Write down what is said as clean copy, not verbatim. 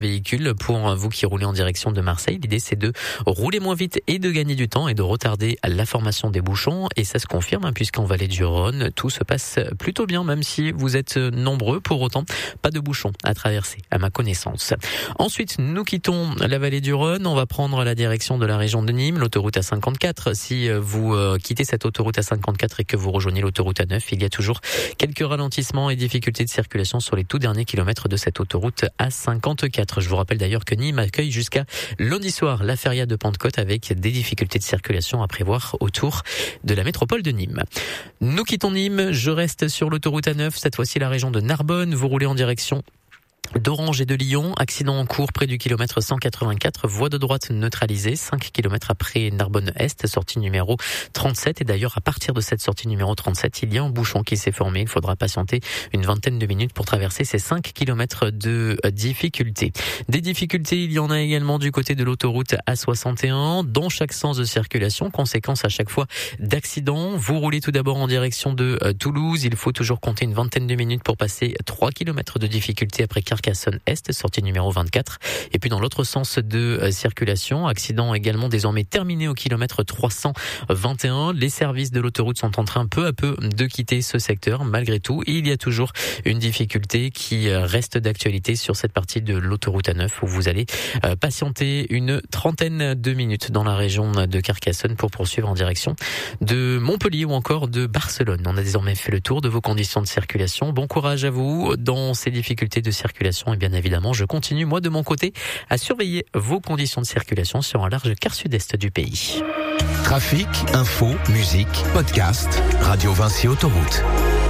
véhicule. Pour vous qui roulez en direction de Marseille, l'idée c'est de rouler moins vite et de gagner du temps et de retarder la formation des bouchons, et ça se confirme puisqu'en Vallée du Rhône tout se passe plutôt bien, même si vous êtes nombreux. Pour autant, pas de bouchons à traverser à ma connaissance. Ensuite, nous quittons la Vallée du Rhône, on va prendre la direction de la région de Nîmes, l'autoroute A54. Si vous quittez cette autoroute A54 et que vous rejoignez l'autoroute A9, il y a toujours quelques ralentissements et difficultés de circulation sur les tout derniers kilomètres de cette autoroute A54. Je vous rappelle d'ailleurs que Nîmes accueille jusqu'à lundi soir la feria de Pentecôte avec des difficultés de circulation à prévoir autour de la métropole de Nîmes. Nous quittons Nîmes, je reste sur l'autoroute A9, cette fois-ci la région de Narbonne. Vous roulez en direction d'Orange et de Lyon, accident en cours près du kilomètre 184, voie de droite neutralisée, 5 km après Narbonne-Est, sortie numéro 37. Et d'ailleurs, à partir de cette sortie numéro 37, il y a un bouchon qui s'est formé. Il faudra patienter une vingtaine de minutes pour traverser ces 5 km de difficultés. Des difficultés, il y en a également du côté de l'autoroute A61, dans chaque sens de circulation, conséquence à chaque fois d'accident. Vous roulez tout d'abord en direction de Toulouse, il faut toujours compter une vingtaine de minutes pour passer 3 km de difficultés après Carcassonne-Est, sortie numéro 24. Et puis dans l'autre sens de circulation, accident également désormais terminé au kilomètre 321. Les services de l'autoroute sont en train peu à peu de quitter ce secteur. Malgré tout, il y a toujours une difficulté qui reste d'actualité sur cette partie de l'autoroute A9 où vous allez patienter une trentaine de minutes dans la région de Carcassonne pour poursuivre en direction de Montpellier ou encore de Barcelone. On a désormais fait le tour de vos conditions de circulation. Bon courage à vous dans ces difficultés de circulation. Et bien évidemment, je continue, moi, de mon côté, à surveiller vos conditions de circulation sur un large quart sud-est du pays. Trafic, info, musique, podcast, Radio Vinci Autoroute.